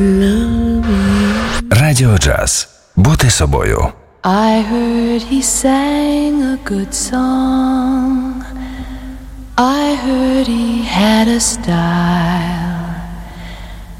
Радіо Джаз. Бути собою. I heard he sang a good song. I heard he had a style.